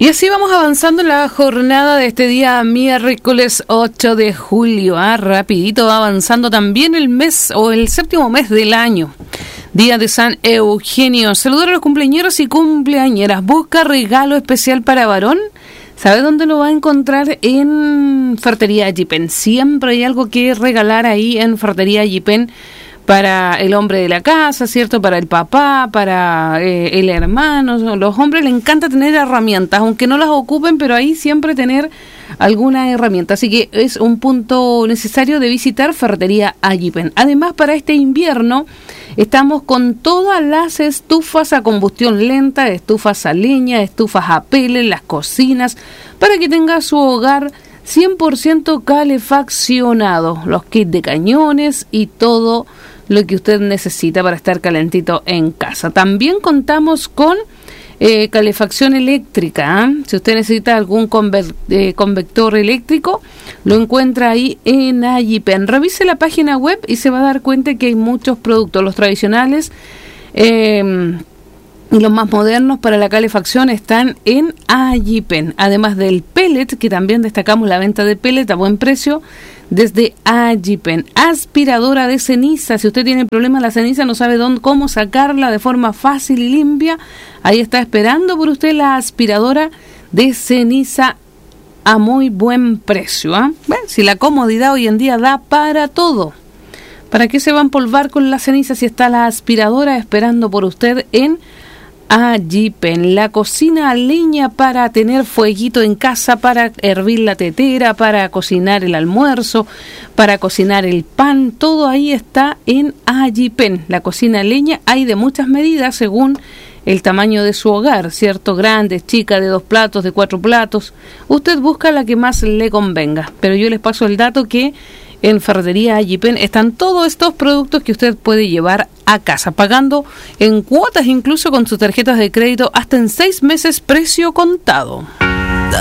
Y así vamos avanzando en la jornada de este día miércoles 8 de julio. Rapidito va avanzando también el mes o el séptimo mes del año. Día de San Eugenio. Saludar a los cumpleañeros y cumpleañeras. Busca regalo especial para varón. ¿Sabe dónde lo va a encontrar? En Ferretería Yipen. Siempre hay algo que regalar ahí en Ferretería Yipen para el hombre de la casa, ¿cierto? Para el papá, para el hermano. Los hombres les encanta tener herramientas, aunque no las ocupen, pero ahí siempre tener alguna herramienta. Así que es un punto necesario de visitar Ferretería Yipen. Además, para este invierno estamos con todas las estufas a combustión lenta, estufas a leña, estufas a pele, las cocinas, para que tenga su hogar 100% calefaccionado, los kits de cañones y todo lo que usted necesita para estar calentito en casa. También contamos con calefacción eléctrica. Si usted necesita algún convector eléctrico, lo encuentra ahí en Yipen. Revise la página web y se va a dar cuenta que hay muchos productos, los tradicionales y los más modernos para la calefacción están en Yipen. Además del pellet, que también destacamos la venta de pellet a buen precio desde Yipen. Aspiradora de ceniza. Si usted tiene problemas en la ceniza, no sabe cómo sacarla de forma fácil y limpia, ahí está esperando por usted la aspiradora de ceniza a muy buen precio. Bueno, si la comodidad hoy en día da para todo, ¿para qué se va a empolvar con la ceniza si está la aspiradora esperando por usted en Yipen? La cocina a leña para tener fueguito en casa, para hervir la tetera, para cocinar el almuerzo, para cocinar el pan, todo ahí está en Yipen. La cocina a leña hay de muchas medidas según el tamaño de su hogar, ¿cierto? Grande, chica, de 2 platos, de 4 platos. Usted busca la que más le convenga, pero yo les paso el dato que en Ferretería Yipen están todos estos productos que usted puede llevar a casa, pagando en cuotas incluso con sus tarjetas de crédito hasta en 6 meses precio contado.